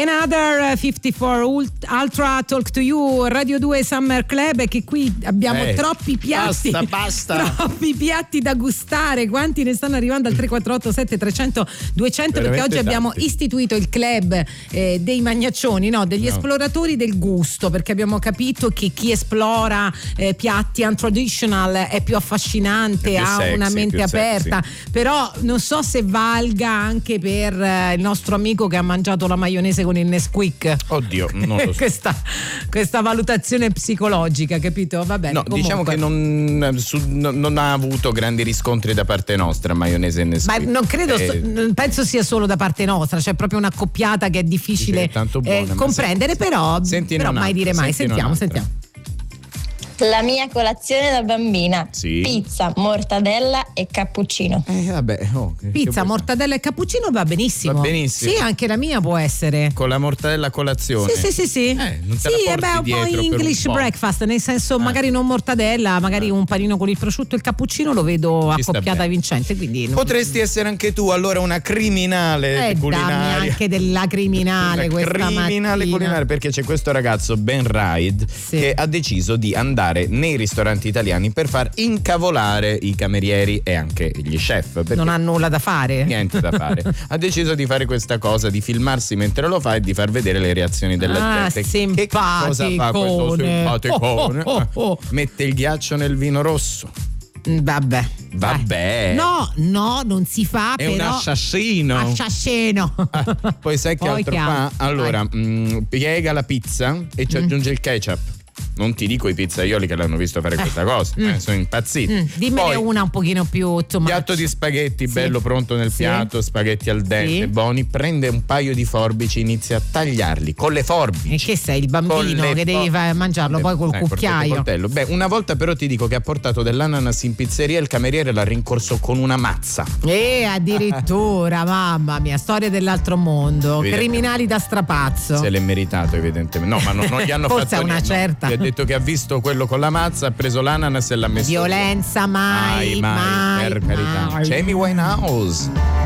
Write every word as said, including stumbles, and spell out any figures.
Another cinquantaquattro Ultra Talk to You, Radio due Summer Club, e che qui abbiamo eh, troppi piatti. Basta, basta. Troppi piatti da gustare. Quanti ne stanno arrivando al tre quattro otto sette tre zero zero due zero zero? Perché oggi tanti. abbiamo istituito il club eh, dei magnaccioni, no, degli no. esploratori del gusto, perché abbiamo capito che chi esplora eh, piatti untraditional è più affascinante, è più ha sexy, una mente aperta, sexy. Però non so se valga anche per eh, il nostro amico che ha mangiato la maionese con il Nesquik. Oddio, non lo so. questa, questa valutazione psicologica, capito? Va bene. No, comunque. diciamo che non, su, non ha avuto grandi riscontri da parte nostra, maionese e Nesquik. Ma non credo, eh, so, penso sia solo da parte nostra, cioè proprio una coppiata che è difficile buona, eh, comprendere, se, però, senti però mai dire mai. Senti sentiamo, sentiamo. La mia colazione da bambina: sì. pizza, mortadella e cappuccino. Eh vabbè, oh, pizza, mortadella e cappuccino va benissimo. Va benissimo. Sì, anche la mia può essere. Con la mortadella a colazione. Sì, sì, sì, sì. Eh, non te sì, la e beh, un po' English un po'. breakfast, nel senso, eh. magari non mortadella, magari eh. un panino con il prosciutto e il cappuccino lo vedo Ci accoppiata vincente, quindi non... Potresti essere anche tu allora una criminale eh, culinaria. Dammi anche della criminale questa criminale mattina. culinaria, perché c'è questo ragazzo Ben Ride sì. che ha deciso di andare nei ristoranti italiani per far incavolare i camerieri e anche gli chef. Non ha nulla da fare. Niente da fare. Ha deciso di fare questa cosa, di filmarsi mentre lo fa e di far vedere le reazioni della ah, gente. Che cosa fa questo simpaticone? Oh, oh, oh, oh. Mette il ghiaccio nel vino rosso. Vabbè. Vabbè. No, no, non si fa. È però... un assassino. Assassino. Ah, poi sai che poi altro fa? Allora, mh, piega la pizza e ci mm. aggiunge il ketchup. Non ti dico i pizzaioli che l'hanno visto fare eh. questa cosa, mm. eh, sono impazziti. Mm. Dimmene Poi, una un pochino più tomato. Piatto di spaghetti, sì. bello pronto nel sì. piatto, spaghetti al dente, sì. buoni. Prende un paio di forbici, inizia a tagliarli con le forbici. E che sei il bambino che for- devi far mangiarlo poi col eh, cucchiaio? Coltello. Beh, una volta però ti dico che ha portato dell'ananas in pizzeria e il cameriere l'ha rincorso con una mazza. E addirittura, mamma mia, storia dell'altro mondo. Criminali da strapazzo. Se l'è meritato, evidentemente. No, ma non, non gli hanno Forse fatto una niente. certa. Gli ha detto che ha visto quello con la mazza, ha preso l'ananas e l'ha messo. Violenza mai, mai, mai, mai per carità. mai. C'è Amy Winehouse.